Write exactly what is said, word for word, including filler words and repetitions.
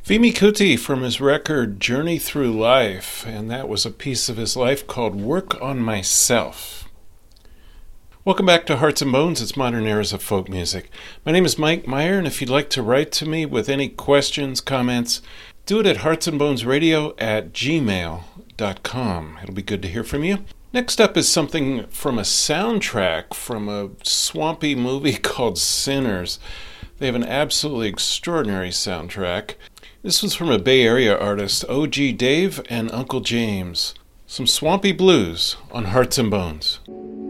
Femi Kuti from his record Journey Through Life, and that was a piece of his life called Work on Myself. Welcome back to Hearts and Bones, it's Modern Eras of Folk Music. My name is Mike Meyer, and if you'd like to write to me with any questions, comments, do it at heartsandbonesradio at gmail dot com. It'll be good to hear from you. Next up is something from a soundtrack from a swampy movie called Sinners. They have an absolutely extraordinary soundtrack. This was from a Bay Area artist, O G Dave and Uncle James. Some swampy blues on Hearts and Bones.